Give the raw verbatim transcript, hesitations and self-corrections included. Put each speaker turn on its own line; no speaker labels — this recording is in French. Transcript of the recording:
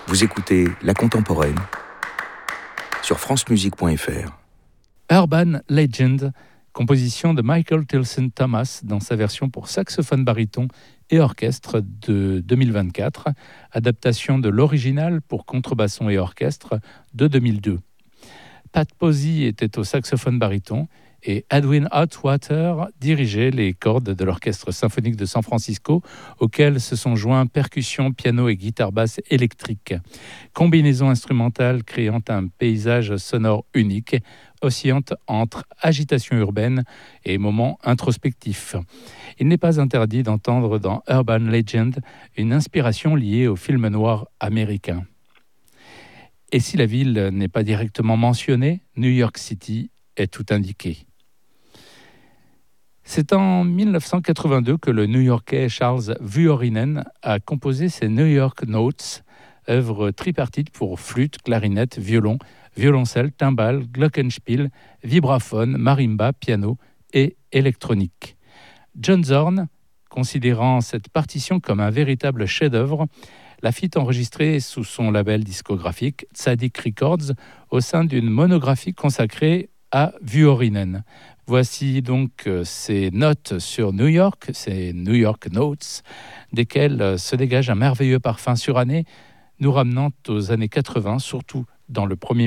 Vous écoutez La Contemporaine sur francemusique point f r.
Urban Legend, composition de Michael Tilson Thomas dans sa version pour saxophone baryton et orchestre de deux mille vingt-quatre, adaptation de l'original pour contrebasson et orchestre de deux mille deux. Pat Posey était au saxophone baryton et Edwin Atwater dirigeait les cordes de l'Orchestre symphonique de San Francisco, auquel se sont joints percussions, piano et guitare basse électrique. Combinaison instrumentale créant un paysage sonore unique, oscillant entre agitation urbaine et moments introspectifs. Il n'est pas interdit d'entendre dans Urban Legend une inspiration liée au film noir américain. Et si la ville n'est pas directement mentionnée, New York City est tout indiqué. C'est en dix-neuf cent quatre-vingt-deux que le New-Yorkais Charles Vuorinen a composé ses New York Notes, œuvre tripartite pour flûte, clarinette, violon, violoncelle, timbale, glockenspiel, vibraphone, marimba, piano et électronique. John Zorn, considérant cette partition comme un véritable chef-d'œuvre, la fit enregistrer sous son label discographique Tzadik Records au sein d'une monographie consacrée à Vuorinen. Voici donc ces notes sur New York, ces New York Notes, desquelles se dégage un merveilleux parfum suranné, nous ramenant aux années quatre-vingts, surtout dans le premier